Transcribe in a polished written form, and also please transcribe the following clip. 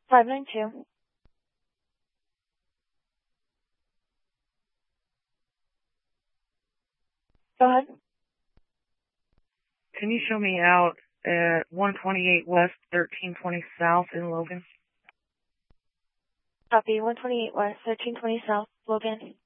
592. Go ahead. Can you show me out at 128 West, 1320 South in Logan? Copy. 128 West, 1320 South, Logan.